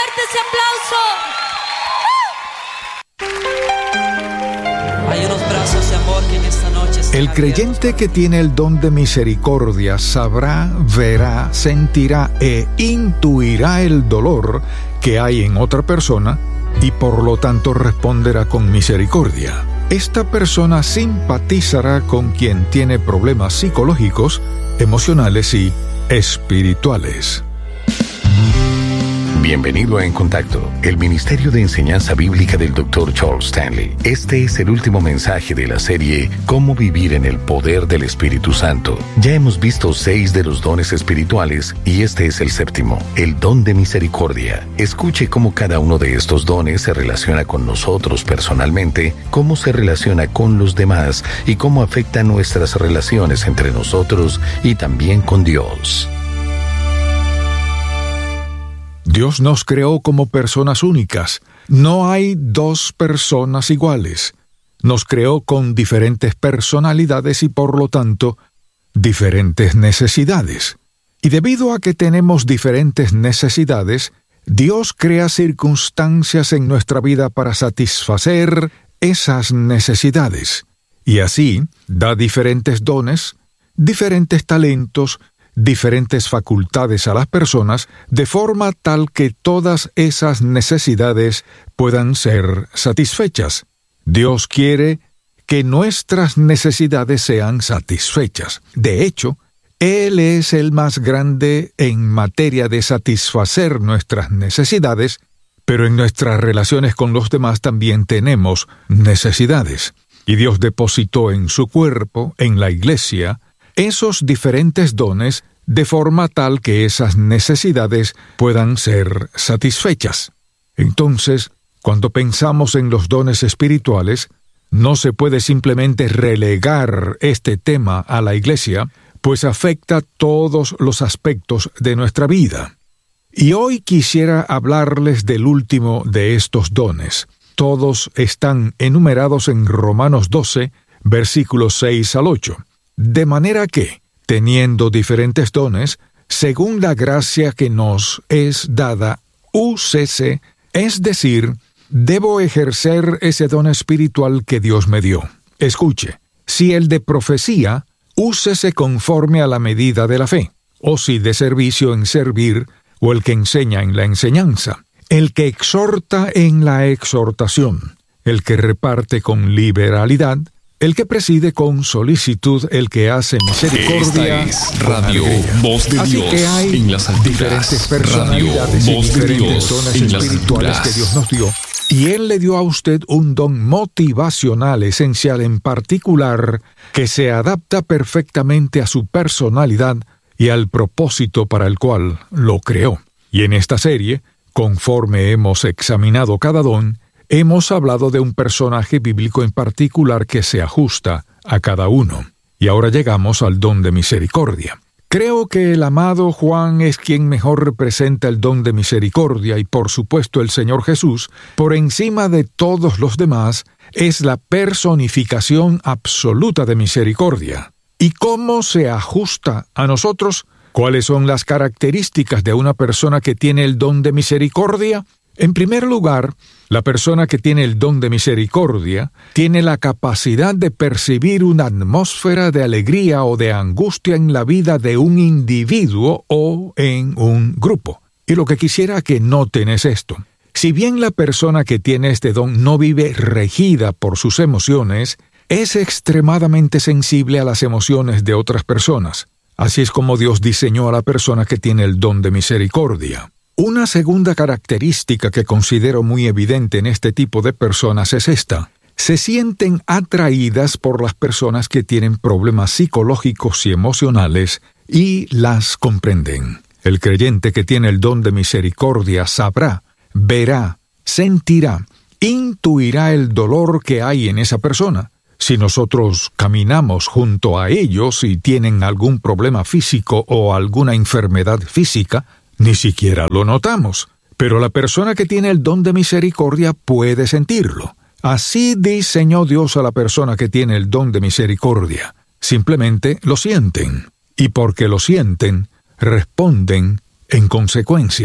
fuerte ese aplauso. Hay unos brazos de amor que en esta noche están El creyente que tiene el don de misericordia sabrá, verá, sentirá e intuirá el dolor que hay en otra persona y por lo tanto responderá con misericordia. Esta persona simpatizará con quien tiene problemas psicológicos, emocionales y espirituales. Bienvenido a En Contacto, el Ministerio de Enseñanza Bíblica del Dr. Charles Stanley. Este es el último mensaje de la serie Cómo vivir en el poder del Espíritu Santo. Ya hemos visto 6 de los dones espirituales y este es el 7º, el don de misericordia. Escuche cómo cada uno de estos dones se relaciona con nosotros personalmente, cómo se relaciona con los demás y cómo afecta nuestras relaciones entre nosotros y también con Dios. Dios nos creó como personas únicas. No hay 2 personas iguales. Nos creó con diferentes personalidades y por lo tanto, diferentes necesidades. Y debido a que tenemos diferentes necesidades, Dios crea circunstancias en nuestra vida para satisfacer esas necesidades. Y así, da diferentes dones, diferentes talentos, diferentes facultades a las personas, de forma tal que todas esas necesidades puedan ser satisfechas. Dios quiere que nuestras necesidades sean satisfechas. De hecho, Él es el más grande en materia de satisfacer nuestras necesidades, pero en nuestras relaciones con los demás también tenemos necesidades. Y Dios depositó en su cuerpo, en la iglesia, esos diferentes dones de forma tal que esas necesidades puedan ser satisfechas. Entonces, cuando pensamos en los dones espirituales, no se puede simplemente relegar este tema a la iglesia, pues afecta todos los aspectos de nuestra vida. Y hoy quisiera hablarles del último de estos dones. Todos están enumerados en Romanos 12, versículos 6 al 8. De manera que, teniendo diferentes dones, según la gracia que nos es dada, úsese, es decir, debo ejercer ese don espiritual que Dios me dio. Escuche, si el de profecía, úsese conforme a la medida de la fe, o si de servicio en servir, o el que enseña en la enseñanza, el que exhorta en la exhortación, el que reparte con liberalidad, el que preside con solicitud, el que hace misericordia. Esta es Radio Voz de Así Dios que hay en las alturas. diferentes personalidades y Radio Voz de diferentes Dios dones en las espirituales alturas. que Dios nos dio. Y Él le dio a usted un don motivacional esencial en particular que se adapta perfectamente a su personalidad y al propósito para el cual lo creó. Y en esta serie, conforme hemos examinado cada don, hemos hablado de un personaje bíblico en particular que se ajusta a cada uno. Y ahora llegamos al don de misericordia. Creo que el amado Juan es quien mejor representa el don de misericordia y por supuesto el Señor Jesús, por encima de todos los demás, es la personificación absoluta de misericordia. ¿Y cómo se ajusta a nosotros? ¿Cuáles son las características de una persona que tiene el don de misericordia? En primer lugar, la persona que tiene el don de misericordia tiene la capacidad de percibir una atmósfera de alegría o de angustia en la vida de un individuo o en un grupo. Y lo que quisiera que noten es esto. Si bien la persona que tiene este don no vive regida por sus emociones, es extremadamente sensible a las emociones de otras personas. Así es como Dios diseñó a la persona que tiene el don de misericordia. Una segunda característica que considero muy evidente en este tipo de personas es esta. Se sienten atraídas por las personas que tienen problemas psicológicos y emocionales y las comprenden. El creyente que tiene el don de misericordia sabrá, verá, sentirá, intuirá el dolor que hay en esa persona. Si nosotros caminamos junto a ellos y tienen algún problema físico o alguna enfermedad física, ni siquiera lo notamos, pero la persona que tiene el don de misericordia puede sentirlo. Así diseñó Dios a la persona que tiene el don de misericordia. Simplemente lo sienten, y porque lo sienten, responden en consecuencia.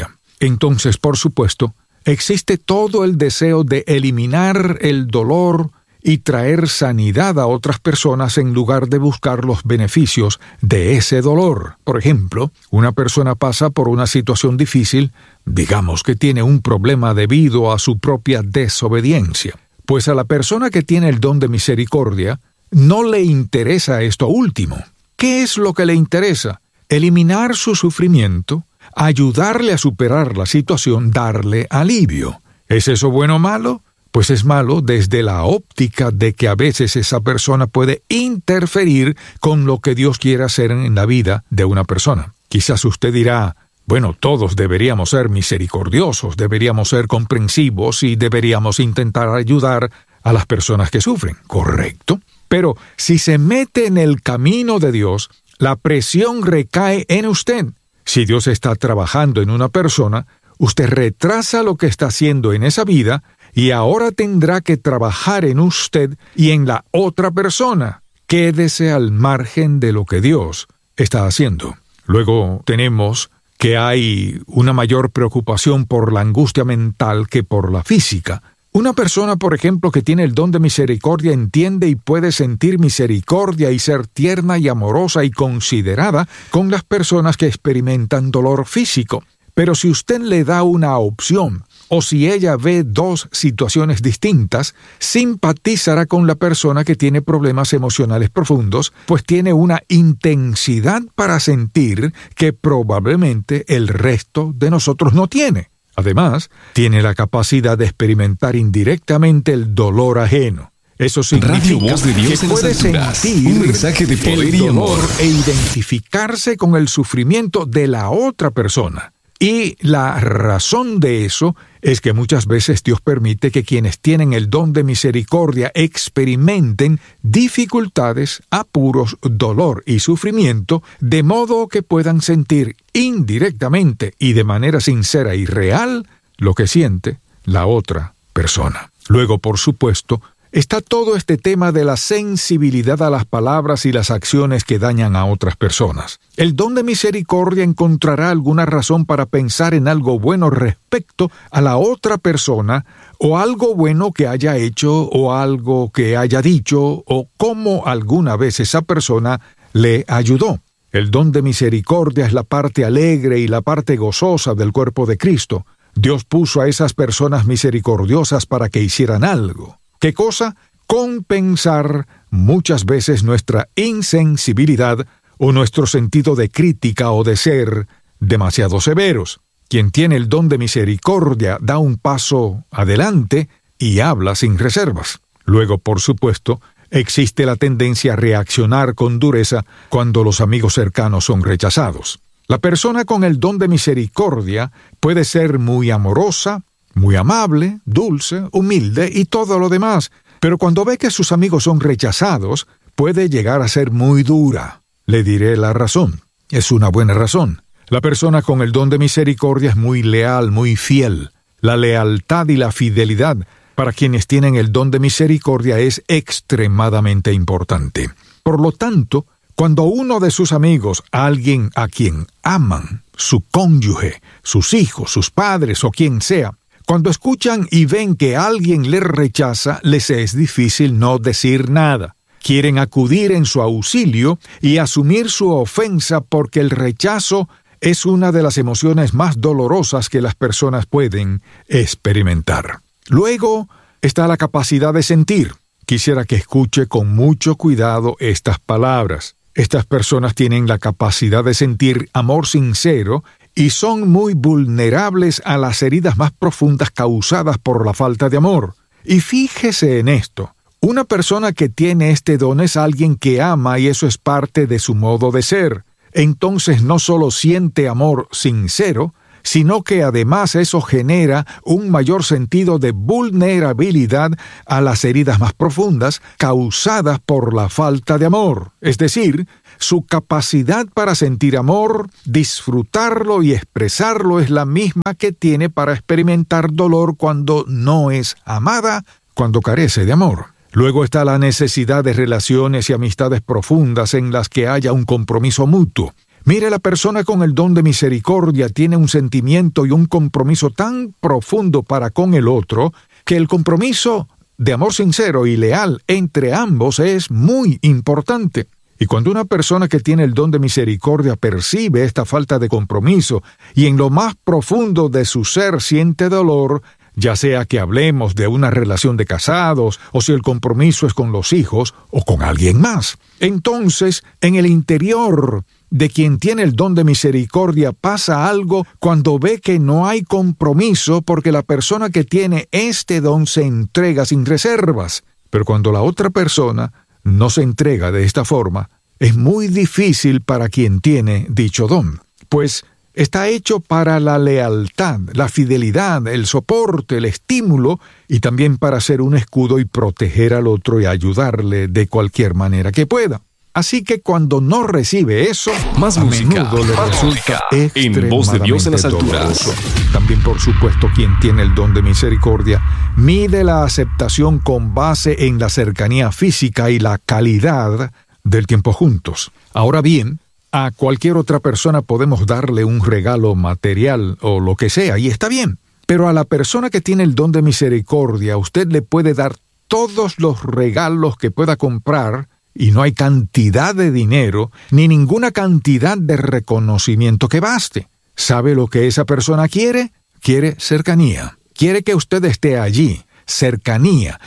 entonces, por supuesto, existe todo el deseo de eliminar el dolor y traer sanidad a otras personas en lugar de buscar los beneficios de ese dolor. Por ejemplo, una persona pasa por una situación difícil, digamos que tiene un problema debido a su propia desobediencia. Pues a la persona que tiene el don de misericordia, no le interesa esto último. ¿Qué es lo que le interesa? Eliminar su sufrimiento, ayudarle a superar la situación, darle alivio. ¿Es eso bueno o malo? Pues es malo desde la óptica de que a veces esa persona puede interferir con lo que Dios quiere hacer en la vida de una persona. Quizás usted dirá, bueno, todos deberíamos ser misericordiosos, deberíamos ser comprensivos y deberíamos intentar ayudar a las personas que sufren. Correcto. Pero si se mete en el camino de Dios, la presión recae en usted. Si Dios está trabajando en una persona, usted retrasa lo que está haciendo en esa vida y ahora tendrá que trabajar en usted y en la otra persona. Quédese al margen de lo que Dios está haciendo. Luego tenemos que hay una mayor preocupación por la angustia mental que por la física. Una persona, por ejemplo, que tiene el don de misericordia entiende y puede sentir misericordia y ser tierna y amorosa y considerada con las personas que experimentan dolor físico. Pero si usted le da una opción, o si ella ve dos situaciones distintas, simpatizará con la persona que tiene problemas emocionales profundos, pues tiene una intensidad para sentir que probablemente el resto de nosotros no tiene. Además, tiene la capacidad de experimentar indirectamente el dolor ajeno. Eso significa Radio Voz de Dios que en las puede alturas. sentir Un mensaje de poder el y dolor amor. e identificarse con el sufrimiento de la otra persona. Y la razón de eso es que muchas veces Dios permite que quienes tienen el don de misericordia experimenten dificultades, apuros, dolor y sufrimiento, de modo que puedan sentir indirectamente y de manera sincera y real lo que siente la otra persona. Luego, por supuesto, está todo este tema de la sensibilidad a las palabras y las acciones que dañan a otras personas. El don de misericordia encontrará alguna razón para pensar en algo bueno respecto a la otra persona, o algo bueno que haya hecho, o algo que haya dicho, o cómo alguna vez esa persona le ayudó. El don de misericordia es la parte alegre y la parte gozosa del cuerpo de Cristo. Dios puso a esas personas misericordiosas para que hicieran algo. ¿Qué cosa? Compensar muchas veces nuestra insensibilidad o nuestro sentido de crítica o de ser demasiado severos. Quien tiene el don de misericordia da un paso adelante y habla sin reservas. Luego, por supuesto, existe la tendencia a reaccionar con dureza cuando los amigos cercanos son rechazados. La persona con el don de misericordia puede ser muy amorosa, muy amable, dulce, humilde y todo lo demás, pero cuando ve que sus amigos son rechazados, puede llegar a ser muy dura. Le diré la razón. Es una buena razón. La persona con el don de misericordia es muy leal, muy fiel. La lealtad y la fidelidad para quienes tienen el don de misericordia es extremadamente importante. Por lo tanto, cuando uno de sus amigos, alguien a quien aman, su cónyuge, sus hijos, sus padres o quien sea, cuando escuchan y ven que alguien les rechaza, les es difícil no decir nada. Quieren acudir en su auxilio y asumir su ofensa porque el rechazo es una de las emociones más dolorosas que las personas pueden experimentar. Luego está la capacidad de sentir. Quisiera que escuche con mucho cuidado estas palabras. Estas personas tienen la capacidad de sentir amor sincero y son muy vulnerables a las heridas más profundas causadas por la falta de amor. Y fíjese en esto. Una persona que tiene este don es alguien que ama y eso es parte de su modo de ser. Entonces no solo siente amor sincero, sino que además eso genera un mayor sentido de vulnerabilidad a las heridas más profundas causadas por la falta de amor. Es decir, su capacidad para sentir amor, disfrutarlo y expresarlo es la misma que tiene para experimentar dolor cuando no es amada, cuando carece de amor. Luego está la necesidad de relaciones y amistades profundas en las que haya un compromiso mutuo. Mire, la persona con el don de misericordia tiene un sentimiento y un compromiso tan profundo para con el otro, que el compromiso de amor sincero y leal entre ambos es muy importante. Y cuando una persona que tiene el don de misericordia percibe esta falta de compromiso y en lo más profundo de su ser siente dolor, ya sea que hablemos de una relación de casados o si el compromiso es con los hijos o con alguien más, entonces en el interior de quien tiene el don de misericordia pasa algo cuando ve que no hay compromiso, porque la persona que tiene este don se entrega sin reservas. Pero cuando la otra persona no se entrega de esta forma, es muy difícil para quien tiene dicho don, pues está hecho para la lealtad, la fidelidad, el soporte, el estímulo, y también para ser un escudo y proteger al otro y ayudarle de cualquier manera que pueda. Así que cuando no recibe eso, más a música, menudo le resulta en Voz de Dios en las extremadamente alturas. doloroso. También, por supuesto, quien tiene el don de misericordia mide la aceptación con base en la cercanía física y la calidad del tiempo juntos. Ahora bien, a cualquier otra persona podemos darle un regalo material o lo que sea, y está bien. Pero a la persona que tiene el don de misericordia, usted le puede dar todos los regalos que pueda comprar, y no hay cantidad de dinero ni ninguna cantidad de reconocimiento que baste. ¿Sabe lo que esa persona quiere? Quiere cercanía. Quiere que usted esté allí. Cercanía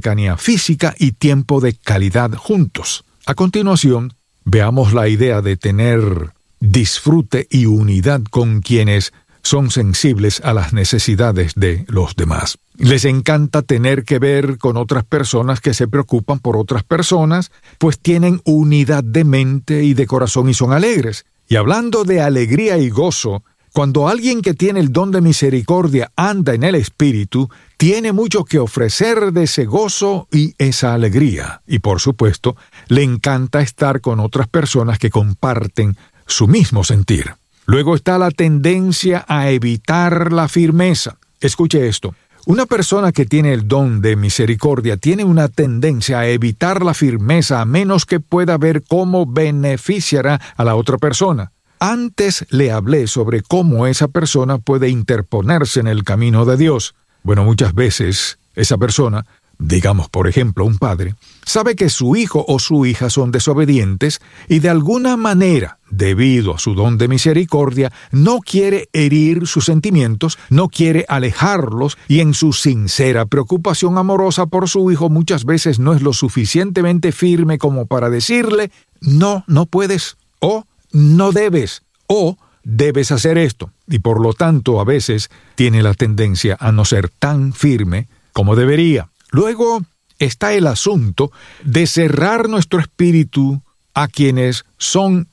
física y tiempo de calidad juntos. A continuación, veamos la idea de tener disfrute y unidad con quienes son sensibles a las necesidades de los demás. Les encanta tener que ver con otras personas que se preocupan por otras personas, pues tienen unidad de mente y de corazón y son alegres. Y hablando de alegría y gozo, cuando alguien que tiene el don de misericordia anda en el Espíritu, tiene mucho que ofrecer de ese gozo y esa alegría. Y por supuesto, le encanta estar con otras personas que comparten su mismo sentir. Luego está la tendencia a evitar la firmeza. Escuche esto. Una persona que tiene el don de misericordia tiene una tendencia a evitar la firmeza a menos que pueda ver cómo beneficiará a la otra persona. Antes le hablé sobre cómo esa persona puede interponerse en el camino de Dios. Bueno, muchas veces esa persona, digamos por ejemplo un padre, sabe que su hijo o su hija son desobedientes y de alguna manera, debido a su don de misericordia, no quiere herir sus sentimientos, no quiere alejarlos, y en su sincera preocupación amorosa por su hijo muchas veces no es lo suficientemente firme como para decirle, no puedes, o no debes, o debes hacer esto, y por lo tanto a veces tiene la tendencia a no ser tan firme como debería. Luego está el asunto de cerrar nuestro espíritu a quienes son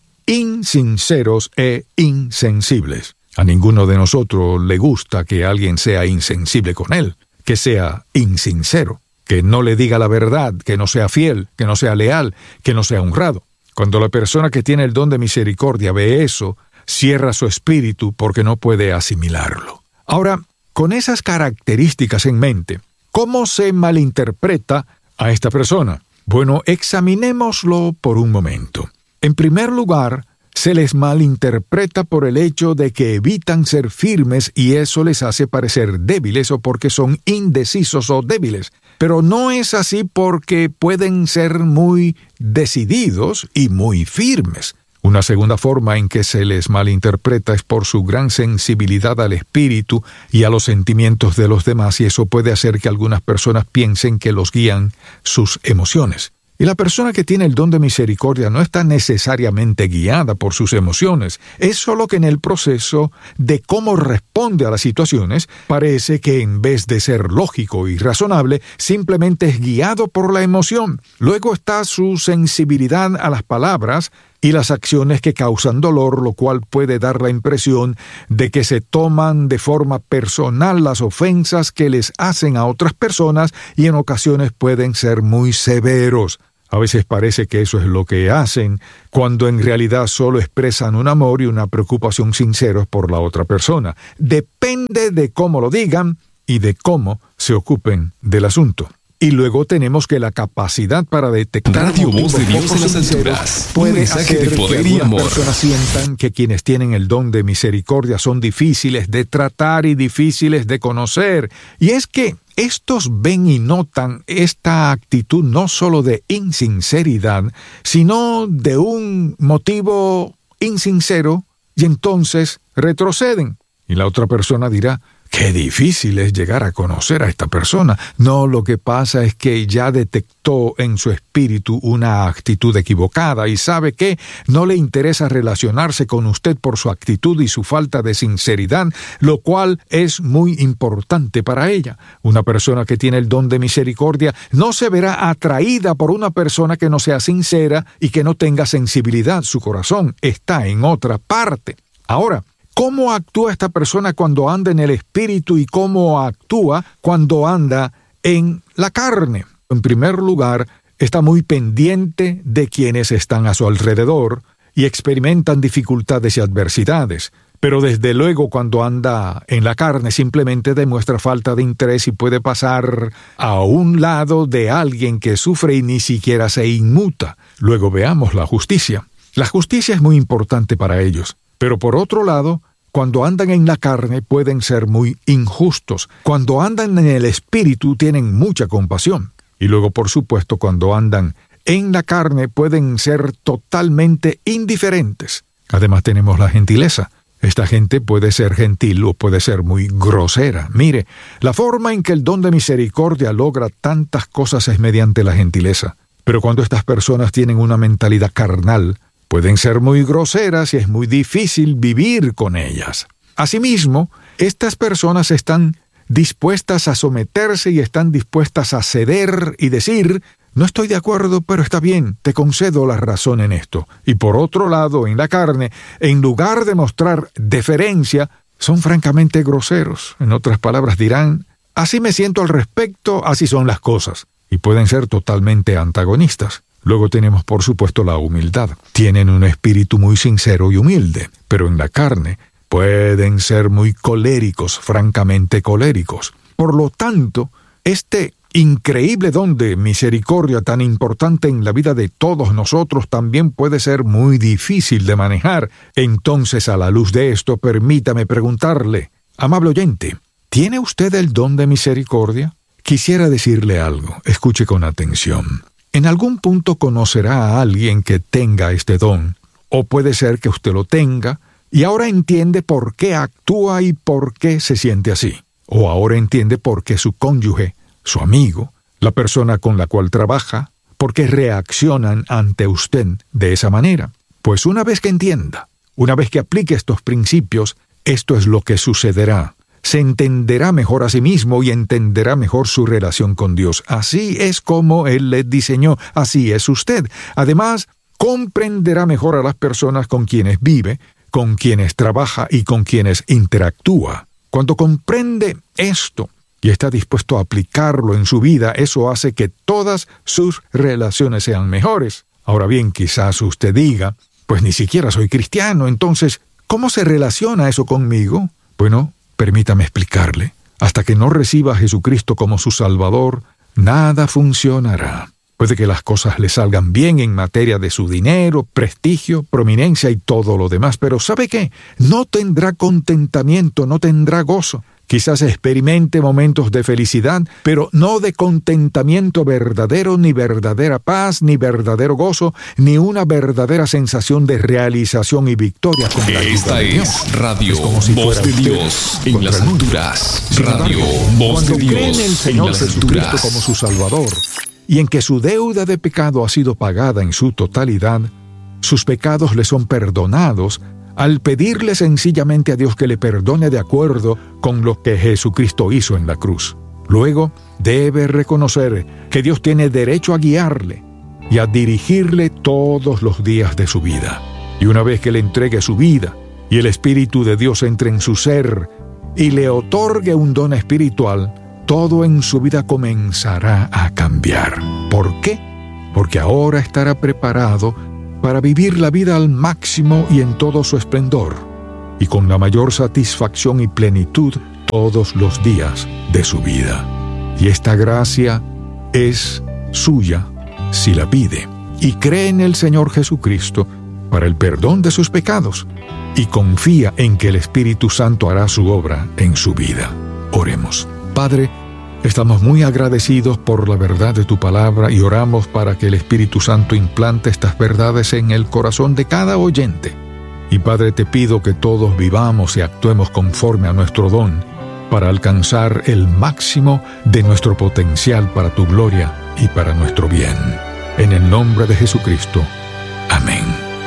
insinceros e insensibles. A ninguno de nosotros le gusta que alguien sea insensible con él, que sea insincero, que no le diga la verdad, que no sea fiel, que no sea leal, que no sea honrado. Cuando la persona que tiene el don de misericordia ve eso, cierra su espíritu porque no puede asimilarlo. Ahora, con esas características en mente, ¿cómo se malinterpreta a esta persona? Bueno, examinémoslo por un momento. En primer lugar, se les malinterpreta por el hecho de que evitan ser firmes y eso les hace parecer débiles o porque son indecisos o débiles. Pero no es así porque pueden ser muy decididos y muy firmes. Una segunda forma en que se les malinterpreta es por su gran sensibilidad al espíritu y a los sentimientos de los demás, y eso puede hacer que algunas personas piensen que los guían sus emociones. Y la persona que tiene el don de misericordia no está necesariamente guiada por sus emociones, es solo que en el proceso de cómo responde a las situaciones, parece que en vez de ser lógico y razonable, simplemente es guiado por la emoción. Luego está su sensibilidad a las palabras y las acciones que causan dolor, lo cual puede dar la impresión de que se toman de forma personal las ofensas que les hacen a otras personas y en ocasiones pueden ser muy severos. A veces parece que eso es lo que hacen, cuando en realidad solo expresan un amor y una preocupación sinceros por la otra persona. Depende de cómo lo digan y de cómo se ocupen del asunto. Y luego tenemos que la capacidad para detectar Radio Voz de Dios poco en las sinceros alturas. Un puede mensaje hacer de poder que y algunas amor. personas sientan que quienes tienen el don de misericordia son difíciles de tratar y difíciles de conocer. Y es que estos ven y notan esta actitud no solo de insinceridad, sino de un motivo insincero, y entonces retroceden. Y la otra persona dirá: qué difícil es llegar a conocer a esta persona. No, lo que pasa es que ya detectó en su espíritu una actitud equivocada y sabe que no le interesa relacionarse con usted por su actitud y su falta de sinceridad, lo cual es muy importante para ella. Una persona que tiene el don de misericordia no se verá atraída por una persona que no sea sincera y que no tenga sensibilidad. Su corazón está en otra parte. Ahora, ¿cómo actúa esta persona cuando anda en el espíritu y cómo actúa cuando anda en la carne? En primer lugar, está muy pendiente de quienes están a su alrededor y experimentan dificultades y adversidades. Pero desde luego cuando anda en la carne simplemente demuestra falta de interés y puede pasar a un lado de alguien que sufre y ni siquiera se inmuta. Luego veamos la justicia. La justicia es muy importante para ellos. Pero por otro lado, cuando andan en la carne pueden ser muy injustos. Cuando andan en el espíritu tienen mucha compasión. Y luego, por supuesto, cuando andan en la carne pueden ser totalmente indiferentes. Además tenemos la gentileza. Esta gente puede ser gentil o puede ser muy grosera. Mire, la forma en que el don de misericordia logra tantas cosas es mediante la gentileza. Pero cuando estas personas tienen una mentalidad carnal, pueden ser muy groseras y es muy difícil vivir con ellas. Asimismo, estas personas están dispuestas a someterse y están dispuestas a ceder y decir: no estoy de acuerdo, pero está bien, te concedo la razón en esto. Y por otro lado, en la carne, en lugar de mostrar deferencia, son francamente groseros. En otras palabras, dirán: así me siento al respecto, así son las cosas. Y pueden ser totalmente antagonistas. Luego tenemos, por supuesto, la humildad. Tienen un espíritu muy sincero y humilde, pero en la carne pueden ser muy coléricos, francamente coléricos. Por lo tanto, este increíble don de misericordia tan importante en la vida de todos nosotros también puede ser muy difícil de manejar. Entonces, a la luz de esto, permítame preguntarle, amable oyente, ¿tiene usted el don de misericordia? Quisiera decirle algo, escuche con atención. En algún punto conocerá a alguien que tenga este don, o puede ser que usted lo tenga, y ahora entiende por qué actúa y por qué se siente así. O ahora entiende por qué su cónyuge, su amigo, la persona con la cual trabaja, por qué reaccionan ante usted de esa manera. Pues una vez que entienda, una vez que aplique estos principios, esto es lo que sucederá. Se entenderá mejor a sí mismo y entenderá mejor su relación con Dios. Así es como Él le diseñó, así es usted. Además, comprenderá mejor a las personas con quienes vive, con quienes trabaja y con quienes interactúa. Cuando comprende esto y está dispuesto a aplicarlo en su vida, eso hace que todas sus relaciones sean mejores. Ahora bien, quizás usted diga, pues ni siquiera soy cristiano, entonces, ¿cómo se relaciona eso conmigo? Bueno, permítame explicarle. Hasta que no reciba a Jesucristo como su Salvador, nada funcionará. Puede que las cosas le salgan bien en materia de su dinero, prestigio, prominencia y todo lo demás, pero ¿sabe qué? No tendrá contentamiento, no tendrá gozo. Quizás experimente momentos de felicidad, pero no de contentamiento verdadero, ni verdadera paz, ni verdadero gozo, ni una verdadera sensación de realización y victoria. Con la Esta ayuda de Dios. es Radio como si Voz fuera de usted Dios en contra las el mundo. alturas. Sin Radio embargo, Voz de cuando cree en el Dios en Señor las Jesucristo alturas. como su Salvador, y en que su deuda de pecado ha sido pagada en su totalidad, sus pecados le son perdonados, al pedirle sencillamente a Dios que le perdone de acuerdo con lo que Jesucristo hizo en la cruz. Luego, debe reconocer que Dios tiene derecho a guiarle y a dirigirle todos los días de su vida. Y una vez que le entregue su vida y el Espíritu de Dios entre en su ser y le otorgue un don espiritual, todo en su vida comenzará a cambiar. ¿Por qué? Porque ahora estará preparado para vivir la vida al máximo y en todo su esplendor, y con la mayor satisfacción y plenitud todos los días de su vida. Y esta gracia es suya si la pide, y cree en el Señor Jesucristo para el perdón de sus pecados, y confía en que el Espíritu Santo hará su obra en su vida. Oremos. Padre, estamos muy agradecidos por la verdad de tu palabra y oramos para que el Espíritu Santo implante estas verdades en el corazón de cada oyente. Y Padre, te pido que todos vivamos y actuemos conforme a nuestro don para alcanzar el máximo de nuestro potencial para tu gloria y para nuestro bien. En el nombre de Jesucristo. Amén.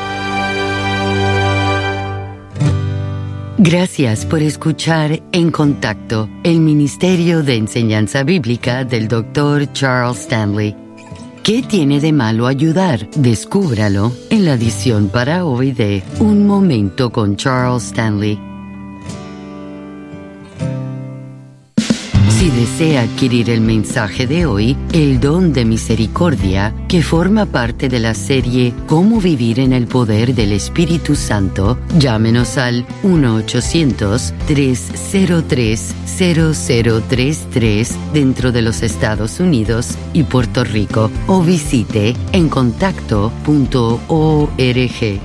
Gracias por escuchar En Contacto, el Ministerio de Enseñanza Bíblica del Dr. Charles Stanley. ¿Qué tiene de malo ayudar? Descúbralo en la edición para hoy de Un Momento con Charles Stanley. Si desea adquirir el mensaje de hoy, El Don de Misericordia, que forma parte de la serie Cómo Vivir en el Poder del Espíritu Santo, llámenos al 1-800-303-0033 dentro de los Estados Unidos y Puerto Rico o visite encontacto.org.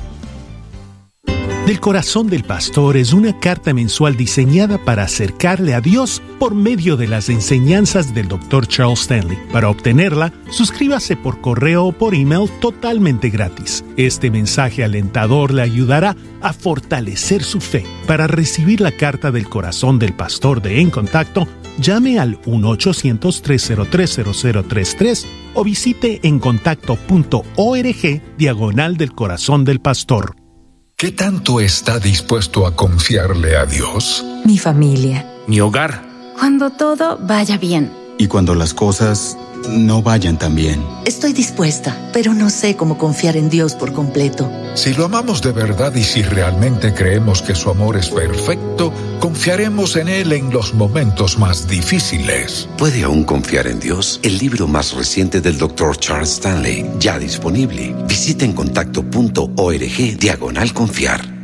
Del Corazón del Pastor es una carta mensual diseñada para acercarle a Dios por medio de las enseñanzas del Dr. Charles Stanley. Para obtenerla, suscríbase por correo o por email totalmente gratis. Este mensaje alentador le ayudará a fortalecer su fe. Para recibir la carta del Corazón del Pastor de En Contacto, llame al 1-800-303-0033 o visite encontacto.org / del Corazón del Pastor. ¿Qué tanto está dispuesto a confiarle a Dios? Mi familia. Mi hogar. Cuando todo vaya bien. Y cuando las cosas no vayan tan bien. Estoy dispuesta, pero no sé cómo confiar en Dios por completo. Si lo amamos de verdad y si realmente creemos que su amor es perfecto, confiaremos en Él en los momentos más difíciles. ¿Puede aún confiar en Dios? El libro más reciente del Dr. Charles Stanley, ya disponible. Visita encontacto.org / confiar.